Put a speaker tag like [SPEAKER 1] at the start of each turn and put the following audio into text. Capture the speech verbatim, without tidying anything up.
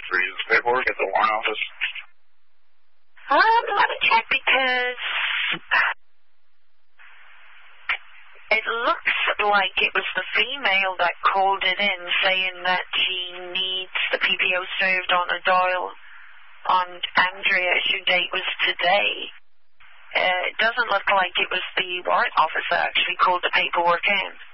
[SPEAKER 1] freeze the paperwork at the warrant office?
[SPEAKER 2] Um, let me check because it looks like it was the female that called it in saying that she needs the P P O served on a Doyle on Andrea. Issue date was today. Uh, it doesn't look like it was the warrant officer that actually called the paperwork in.